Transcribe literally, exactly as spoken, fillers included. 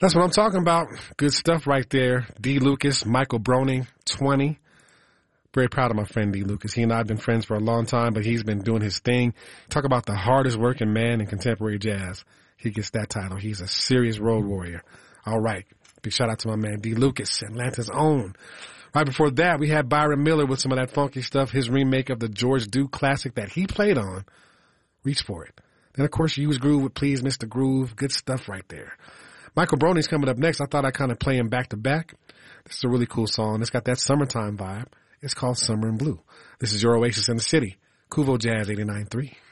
That's what I'm talking about. Good stuff right there. D. Lucas, Michael Broning, twenty. Very proud of my friend D. Lucas. He and I have been friends for a long time, but he's been doing his thing. Talk about the hardest working man in contemporary jazz. He gets that title. He's a serious road warrior. All right. Big shout out to my man D. Lucas, Atlanta's own. Right before that, we had Byron Miller with some of that funky stuff, his remake of the George Duke classic that he played on. Reach for it. Then, of course, Use Groove with Please Mister Groove. Good stuff right there. Michael Broning's coming up next. I thought I'd kind of play him back to back. This is a really cool song. It's got that summertime vibe. It's called Summer in Blue. This is your Oasis in the City. Kuvo Jazz eighty-nine point three.